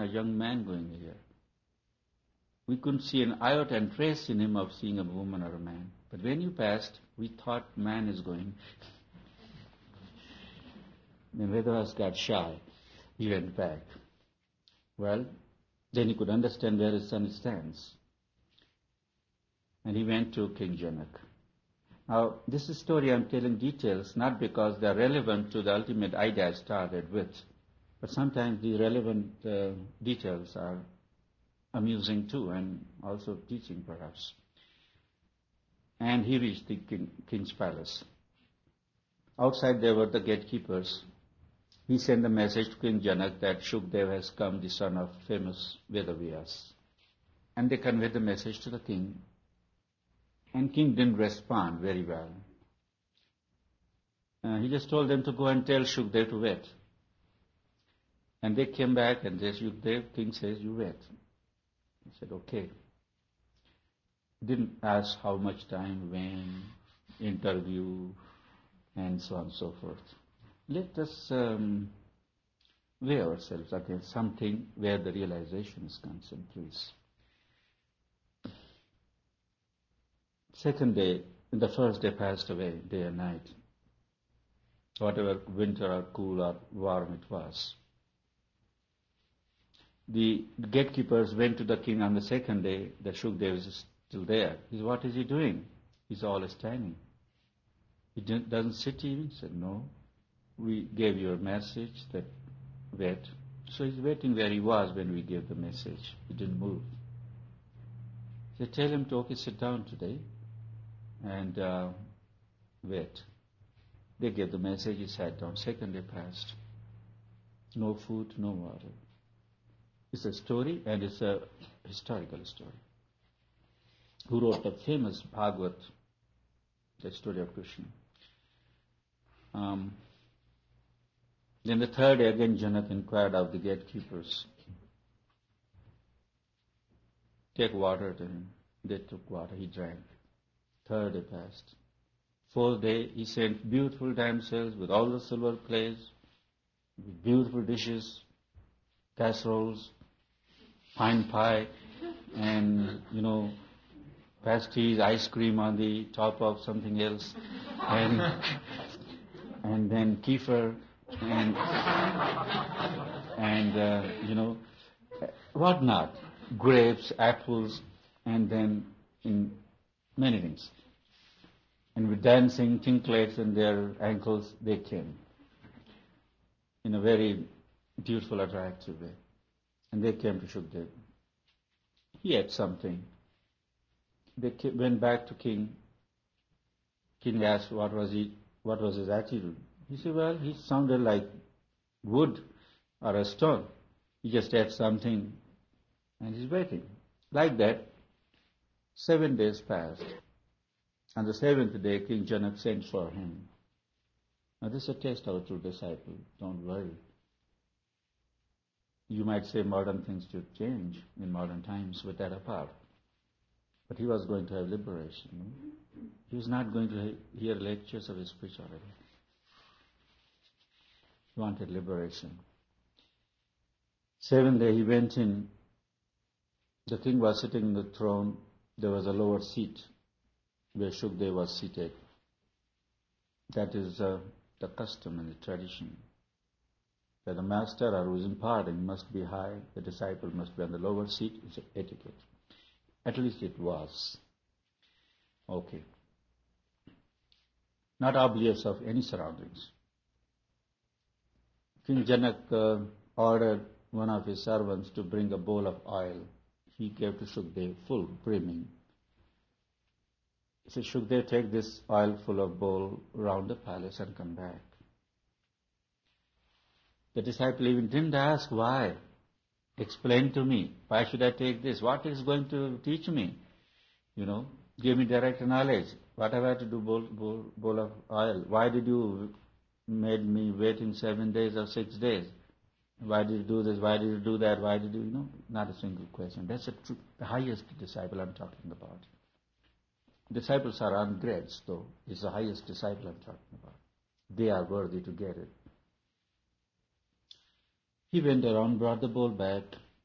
a young man going here. We couldn't see an iota and trace in him of seeing a woman or a man. But when you passed, we thought man is going. Then Vedas got shy. He went back. Well, then he could understand where his son stands. And he went to King Janak. Now, this is story I'm telling details, not because they're relevant to the ultimate idea I started with, but sometimes the relevant details are amusing too, and also teaching perhaps. And he reached the king's palace. Outside there were the gatekeepers. He sent a message to King Janak that Shukdev has come, the son of famous Vedavyas. And they conveyed the message to the king. And king didn't respond very well. He just told them to go and tell Shukdev to wait. And they came back and said, Shukdev, king says you wait. He said, okay. Didn't ask how much time, when, interview, and so on and so forth. Let us weigh ourselves against something where the realization is concerned, please. Second day, the first day passed away, day and night. Whatever winter or cool or warm it was. The gatekeepers went to the king on the second day. The Shukdev is still there. He said, what is he doing? He's all standing. He doesn't sit even? He said, no. We gave you a message that wait. So he's waiting where he was when we gave the message. He didn't move. He said, tell him to, okay, sit down today and wait. They gave the message, he sat down. Second day passed. No food, no water. It's a story, and it's a historical story. Who wrote a famous Bhagavad, the story of Krishna. Then the third day again Janak inquired of the gatekeepers. Take water to him. They took water, he drank. Third day passed. Fourth day he sent beautiful damsels with all the silver plates, with beautiful dishes, casseroles, fine pie, and, pasties, ice cream on the top of something else, and then kefir, and whatnot, grapes, apples, and then in many things. And with dancing, tinklets in their ankles, they came in a very beautiful, attractive way. And they came to Shukdev. He ate something. They went back to king. King asked what was his attitude. He said, well, he sounded like wood or a stone. He just ate something and he's waiting. Like that, 7 days passed. On the 7th day, King Janak sent for him. Now this is a test of a true disciple. Don't worry. You might say modern things should change in modern times, but that apart. But he was going to have liberation. He was not going to hear lectures of his spirituality. He wanted liberation. 7th day he went in. The king was sitting in the throne. There was a lower seat where Shukdev was seated. That is the custom and the tradition. That the master or who is imparting must be high, the disciple must be on the lower seat. It's etiquette. At least it was. Okay. Not oblivious of any surroundings. King Janak ordered one of his servants to bring a bowl of oil. He gave to Shukdev, full, brimming. He said, Shukdev, take this oil full of bowl round the palace and come back. The disciple even didn't ask why. Explain to me. Why should I take this? What is going to teach me? Give me direct knowledge. What have I to do bowl of oil? Why did you made me wait in 7 days or 6 days? Why did you do this? Why did you do that? Why did you, Not a single question. That's the highest disciple I'm talking about. Disciples are on grades, though. It's the highest disciple I'm talking about. They are worthy to get it. He went around, brought the bowl back.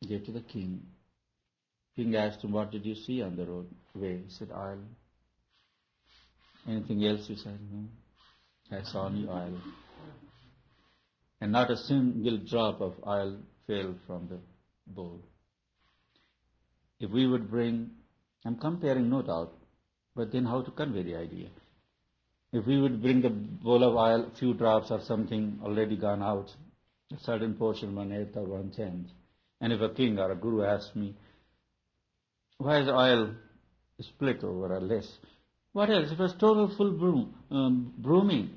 gave to the king. King asked him, what did you see on the roadway? He said, oil. Anything else? He said, no. I saw only oil. And not a single drop of oil fell from the bowl. If we would bring, I'm comparing no doubt, but then how to convey the idea? If we would bring the bowl of oil, a few drops or something already gone out, a certain portion, 1/8 or 1/10, and if a king or a guru asks me, why is oil split over or less? What else? It was total full brimming.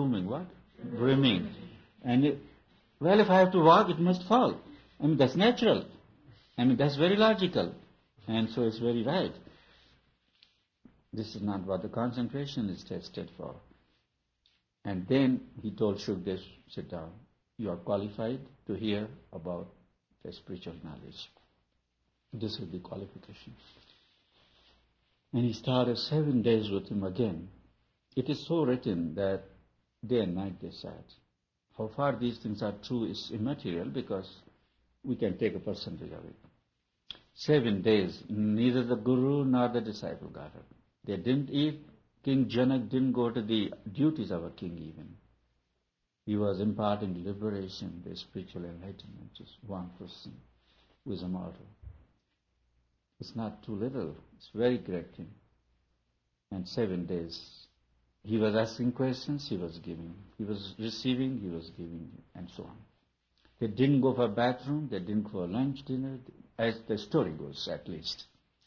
And if I have to walk, it must fall. I mean, that's natural. I mean, that's very logical. And so it's very right. This is not what the concentration is tested for. And then he told Shukdev, sit down. You are qualified to hear about the spiritual knowledge. This is the qualification. And he started 7 days with him again. It is so written that day and night they sat. How far these things are true is immaterial because we can take a percentage of it. 7 days, neither the guru nor the disciple got up. They didn't eat. King Janak didn't go to the duties of a king even. He was imparting liberation, the spiritual enlightenment, just one person who is immortal. It's not too little. It's a very great thing. And 7 days, he was asking questions, he was giving. He was receiving, he was giving, and so on. They didn't go for bathroom, they didn't go for lunch, dinner, as the story goes at least.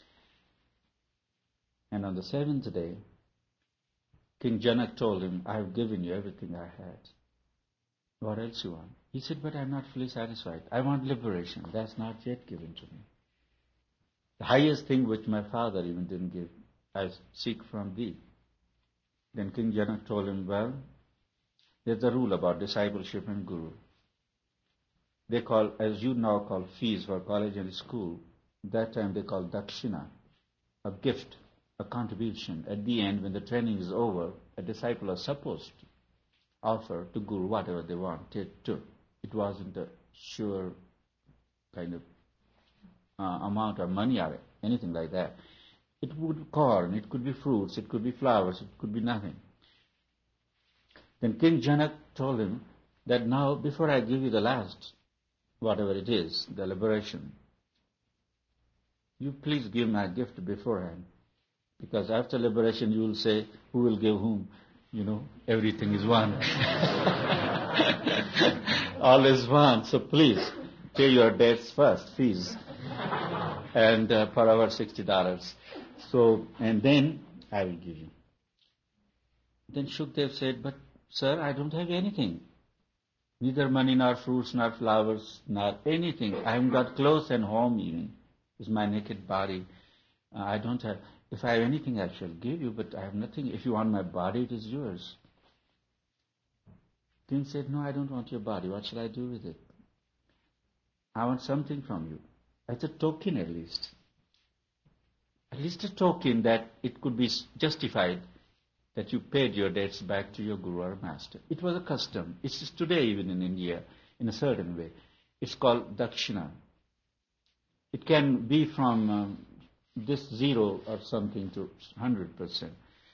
And on the 7th day, King Janak told him, I have given you everything I had. What else you want? He said, but I am not fully satisfied. I want liberation. That's not yet given to me. The highest thing which my father even didn't give, I seek from thee. Then King Janak told him, well, there's a rule about discipleship and guru. They call, as you now call fees for college and school, that time they call dakshina, a gift, a contribution. At the end, when the training is over, a disciple is supposed to offer to guru whatever they wanted to. It wasn't a sure kind of amount of money or anything like that. It would be corn, it could be fruits, it could be flowers, it could be nothing. Then King Janak told him that now, before I give you the last, whatever it is, the liberation, you please give my gift beforehand. Because after liberation you will say, who will give whom? You know, everything is one. All is one. So please, pay your debts first, fees. And for our $60. So, and then I will give you. Then Shukdev said, but sir, I don't have anything. Neither money, nor fruits, nor flowers, nor anything. I haven't got clothes and home even. It's my naked body. I don't have. If I have anything, I shall give you, but I have nothing. If you want my body, it is yours. King said, no, I don't want your body. What shall I do with it? I want something from you. As a token at least. At least a token that it could be justified that you paid your debts back to your guru or master. It was a custom. It's today even in India, in a certain way. It's called dakshina. It can be from this 0 or something to 100%.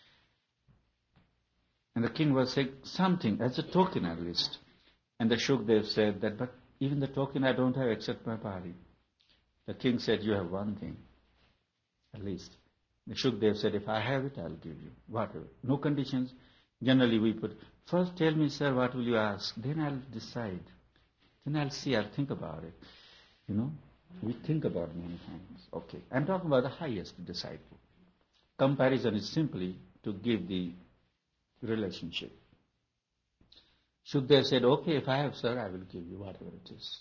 And the king was saying something, as a token at least. And the Shukdev said that, but even the token I don't have except my body. The king said, you have one thing, at least. The Shukdev said, if I have it, I'll give you, whatever. No conditions. Generally we put, first tell me, sir, what will you ask? Then I'll decide. Then I'll see, I'll think about it. You know, we think about many things. Okay, I'm talking about the highest disciple. Comparison is simply to give the relationship. Shukdev said, okay, if I have, sir, I will give you whatever it is.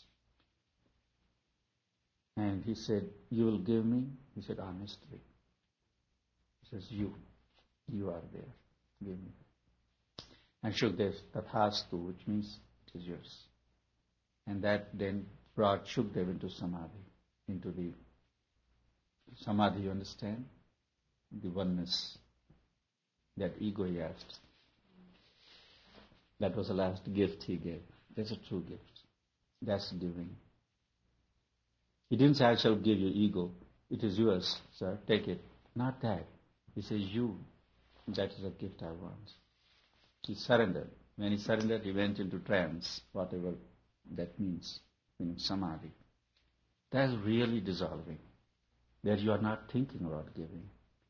And he said, you will give me? He said, honestly. He says, you are there. Give me. And Shukdev, tathastu, which means it is yours. And that then brought Shukdev into samadhi, into the samadhi, you understand? The oneness, that ego he asked. That was the last gift he gave. That's a true gift. That's giving. He didn't say, I shall give you ego. It is yours, sir. Take it. Not that. He says, you. That is a gift I want. He surrendered. When he surrendered, he went into trance, whatever that means, in samadhi. That is really dissolving, where you are not thinking about giving,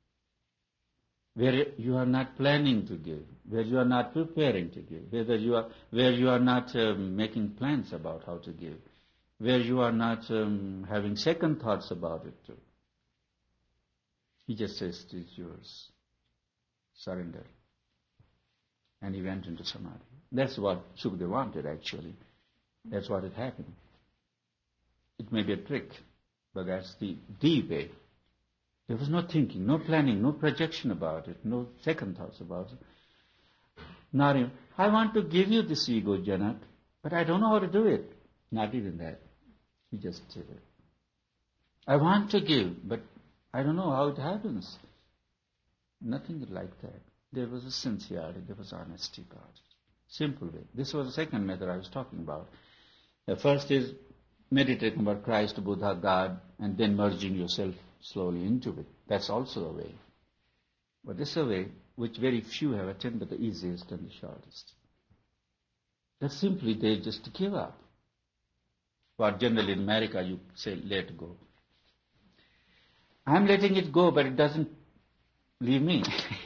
where you are not planning to give, where you are not preparing to give, where you are not making plans about how to give, where you are not having second thoughts about it too. He just says, it is yours. Surrender. And he went into samadhi. That's what Shukdev wanted, actually. That's what had happened. It may be a trick, but that's the way. There was no thinking, no planning, no projection about it, no second thoughts about it. Not even, I want to give you this ego, Janak, but I don't know how to do it. Not even that. He just said it. I want to give, but I don't know how it happens. Nothing like that. There was a sincerity, there was honesty about it. Simple way. This was the second method I was talking about. The first is meditating about Christ, Buddha, God, and then merging yourself slowly into it. That's also a way. But this is a way which very few have attained, but the easiest and the shortest. That's simply they just give up. What generally in America you say, let go. I'm letting it go, but it doesn't leave me.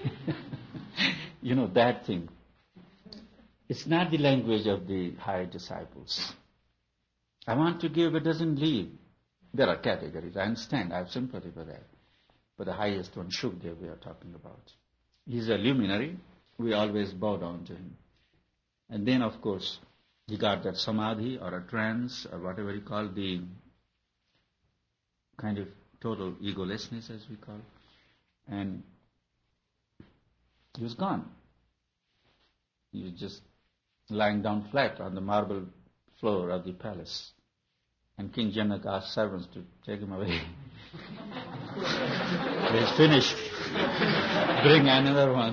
That thing. It's not the language of the higher disciples. I want to give, but it doesn't leave. There are categories. I understand. I have sympathy for that. But the highest one, Shukdev, we are talking about. He's a luminary. We always bow down to him. And then, of course, he got that samadhi or a trance or whatever you call the kind of total egolessness, as we call. And he was gone. He was just lying down flat on the marble floor of the palace. And King Janak asked servants to take him away. He's finished. Bring another one.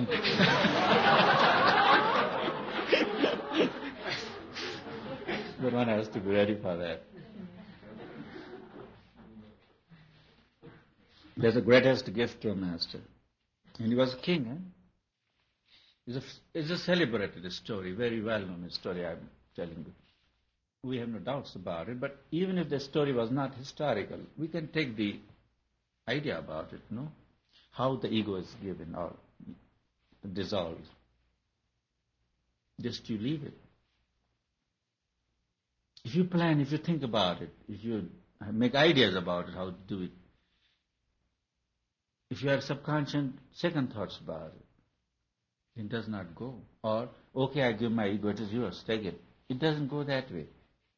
But one has to be ready for that. That's the greatest gift to a master. And he was a king. It's a celebrated story, very well-known story I'm telling you. We have no doubts about it, but even if the story was not historical, we can take the idea about it, how the ego is given or dissolved. Just you leave it. If you plan, if you think about it, if you make ideas about it, how to do it, if you have subconscious second thoughts about it, it does not go. Or, okay, I give my ego, it is yours, take it. It doesn't go that way.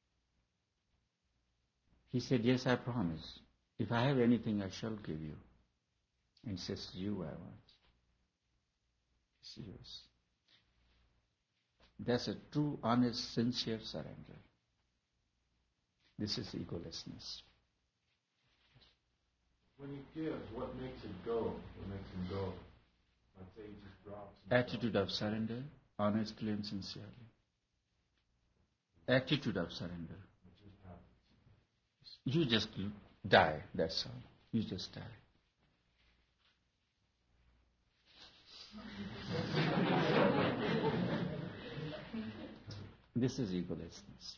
He said, yes, I promise. If I have anything, I shall give you. And he says, you I want. It's yours. That's a true, honest, sincere surrender. This is egolessness. When he gives, what makes it go? What makes him go? Let's say he just drops. Attitude of surrender, honestly and sincerely. Attitude of surrender. You just die, that's all. You just die. This is egolessness.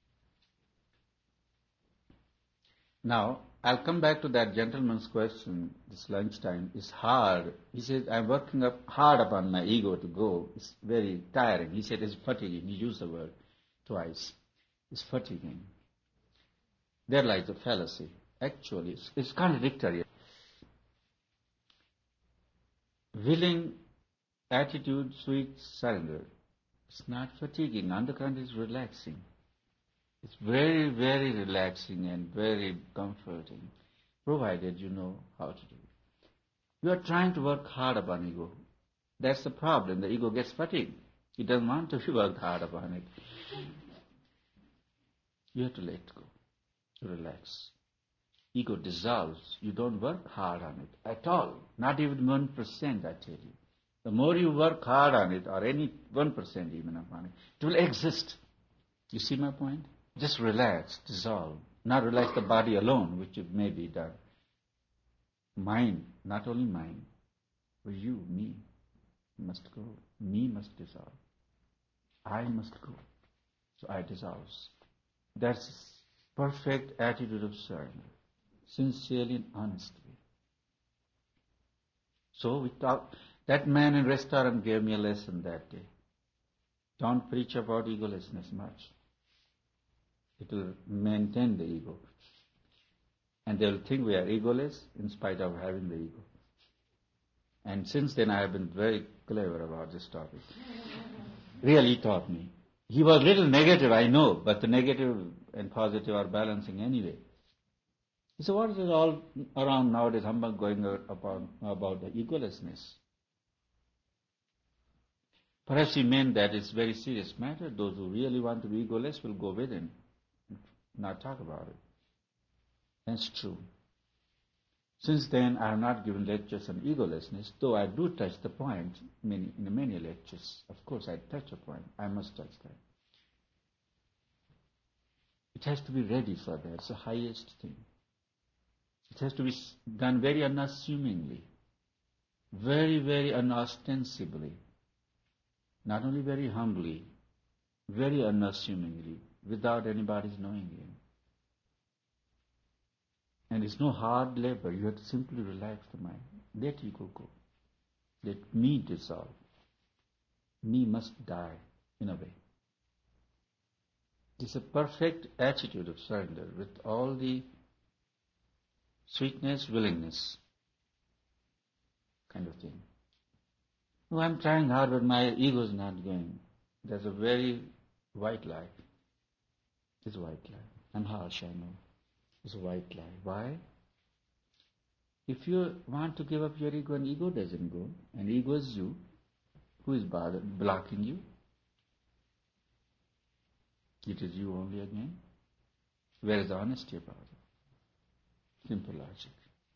Now, I'll come back to that gentleman's question, this lunchtime. It's hard. He said, I'm working up hard upon my ego to go. It's very tiring. He said, it's fatiguing. He used the word twice. It's fatiguing. There lies the fallacy. Actually, it's contradictory. Willing attitude, sweet surrender. It's not fatiguing. On the contrary, it's relaxing. It's very, very relaxing and very comforting, provided you know how to do it. You are trying to work hard upon ego. That's the problem. The ego gets fatigued. It doesn't want to be worked hard upon it. You have to let go, to relax. Ego dissolves. You don't work hard on it at all. Not even 1%, I tell you. The more you work hard on it, or any 1% even upon it, it will exist. You see my point? Just relax, dissolve. not relax the body alone, which it may be done. Mind, not only mind, but you, me, must go. Me must dissolve. I must go. So I dissolve. That's perfect attitude of surrender, sincerely and honestly. So we talk. That man in restaurant gave me a lesson that day. Don't preach about egolessness much. It will maintain the ego. And they will think we are egoless in spite of having the ego. And since then I have been very clever about this topic. Really taught me. He was a little negative, I know, but the negative and positive are balancing anyway. He said, what is it all around nowadays, humbug going about the egolessness? Perhaps he meant that it's a very serious matter. Those who really want to be egoless will go within, not talk about it. That's true. Since then, I have not given lectures on egolessness, though I do touch the point in many lectures. Of course, I touch a point. I must touch that. It has to be ready for that. It's the highest thing. It has to be done very unassumingly, very, very unostensibly, not only very humbly, very unassumingly, without anybody's knowing it. And it's no hard labor. You have to simply relax the mind. Let ego go. Let me dissolve. Me must die, in a way. It's a perfect attitude of surrender with all the sweetness, willingness kind of thing. Oh, I'm trying hard, but my ego is not going. There's a very white lie. It's a white lie. I'm harsh, I know. It's a white lie. Why? If you want to give up your ego and ego doesn't go, and ego is you, who is blocking you? It is you only again. Where is the honesty about it? Simple logic.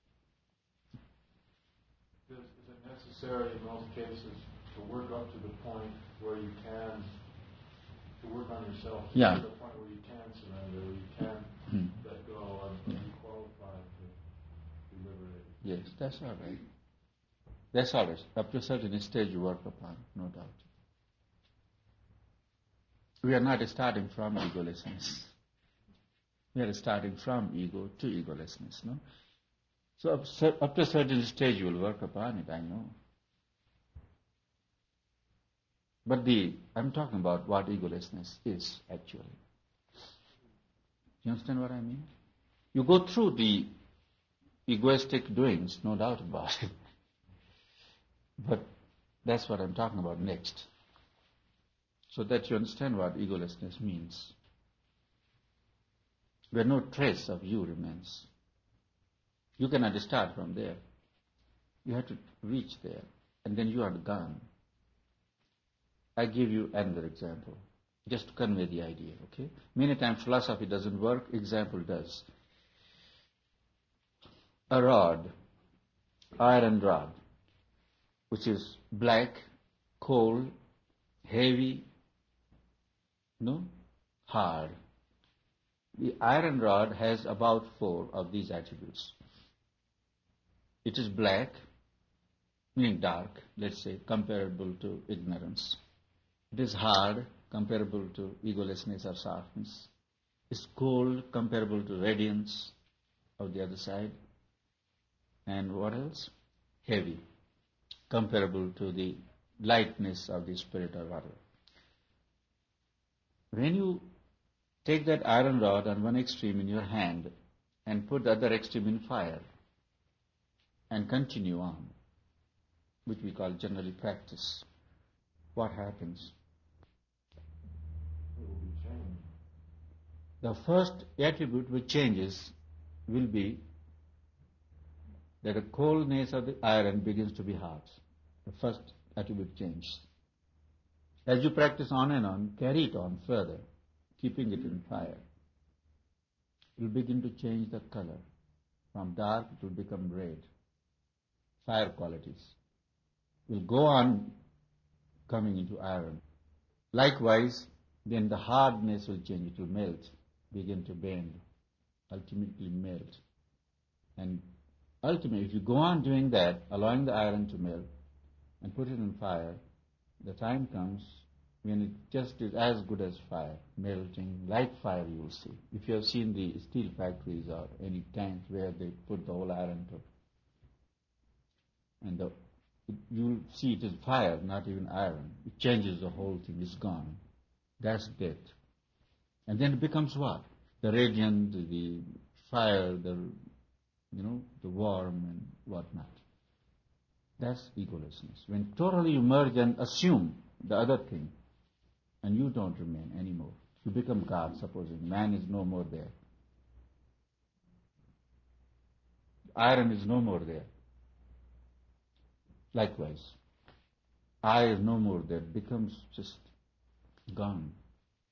Is it necessary in most cases to work up to the point where you can, to work on yourself, Yeah. to the point where you can surrender, where you can let go and be qualified to be liberated? Yes, that's all right. That's all right. Up to a certain stage you work upon, no doubt. We are not starting from egolessness. We are starting from ego to egolessness, no? So up to a certain stage you will work upon it, I know. But I'm talking about what egolessness is actually. You understand what I mean? You go through the egoistic doings, no doubt about it. But that's what I'm talking about next. So that you understand what egolessness means. Where no trace of you remains. You cannot start from there. You have to reach there, and then you are gone. I give you another example, just to convey the idea, okay? Many times philosophy doesn't work, example does. A rod, iron rod, which is black, cold, heavy, hard. The iron rod has about 4 of these attributes. It is black, meaning dark, let's say, comparable to ignorance. It is hard, comparable to egolessness or softness. It's cold, comparable to radiance of the other side. And what else? Heavy, comparable to the lightness of the spirit or whatever. When you take that iron rod on one extreme in your hand and put the other extreme in fire and continue on, which we call generally practice, what happens? It will be changed. The first attribute which changes will be that the coldness of the iron begins to be hot. The first attribute changes. As you practice on and on, carry it on further, keeping it in fire. It will begin to change the color. From dark, it will become red. Fire qualities will go on coming into iron. Likewise, then the hardness will change. It will melt, begin to bend. ultimately melt. And ultimately, if you go on doing that, allowing the iron to melt and put it in fire, the time comes when it just is as good as fire, melting like fire, you will see. If you have seen the steel factories or any tanks where they put the whole iron to, and you'll see it is fire, not even iron. It changes the whole thing, it's gone. That's death. And then it becomes what? The radiant, the fire, the warm and whatnot. That's egolessness. When totally you merge and assume the other thing, and you don't remain anymore. You become God, supposing man is no more there. Iron is no more there. Likewise, I is no more there. It becomes just gone.